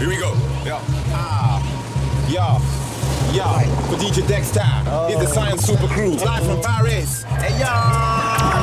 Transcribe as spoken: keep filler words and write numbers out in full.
Here we go. Yeah. Ah. Yeah. Yeah. For D J Dexter. Oh. It's the Science Super Crew. Live from Paris. Hey, y'all.